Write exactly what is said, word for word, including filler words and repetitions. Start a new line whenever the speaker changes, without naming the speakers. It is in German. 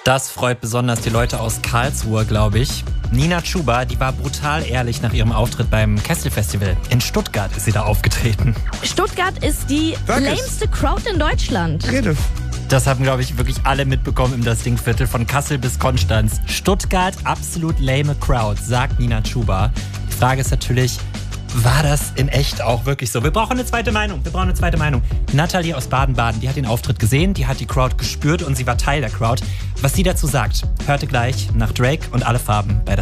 Das freut besonders die Leute aus Karlsruhe, glaube ich. Nina Chuba, die war brutal ehrlich nach ihrem Auftritt beim Kessel-Festival. In Stuttgart ist sie da aufgetreten.
Stuttgart ist die
Sag es.
lameste Crowd in Deutschland.
Rede.
Das haben, glaube ich, wirklich alle mitbekommen im Das Ding-Viertel von Kassel bis Konstanz. Stuttgart, absolut lame Crowd, sagt Nina Chuba. Die Frage ist natürlich, war das in echt auch wirklich so? Wir brauchen eine zweite Meinung. Wir brauchen eine zweite Meinung. Nathalie aus Baden-Baden, die hat den Auftritt gesehen, die hat die Crowd gespürt und sie war Teil der Crowd. Was sie dazu sagt, hörte gleich nach Drake und Alle Farben bei Das